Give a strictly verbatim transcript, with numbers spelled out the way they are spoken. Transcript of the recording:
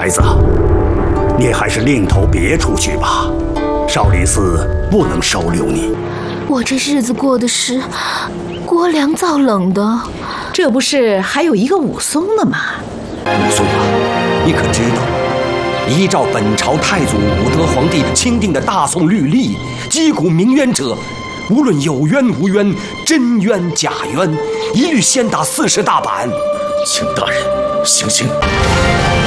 孩子，你还是另投别处去吧，少林寺不能收留你。 我这日子过的是锅凉灶冷的， 这不是还有一个武松呢吗？ 武松啊，你可知道，依照本朝太祖武德皇帝钦定的大宋律例，击鼓鸣冤者，无论有冤无冤、真冤假冤，一律先打四十大板。 请大人行刑。